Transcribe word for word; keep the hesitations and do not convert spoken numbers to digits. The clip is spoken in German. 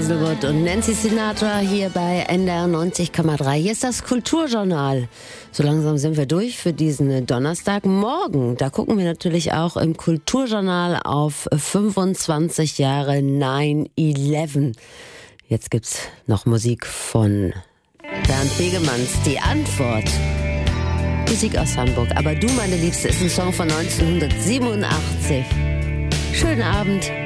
Hazelwood und Nancy Sinatra hier bei N D R neunzig Komma drei. Hier ist das Kulturjournal. So langsam sind wir durch für diesen Donnerstagmorgen. Da gucken wir natürlich auch im Kulturjournal auf fünfundzwanzig Jahre nine eleven. Jetzt gibt's noch Musik von Bernd Begemanns, Die Antwort. Musik aus Hamburg. Aber du, meine Liebste, ist ein Song von neunzehnhundertsiebenundachtzig. Schönen Abend.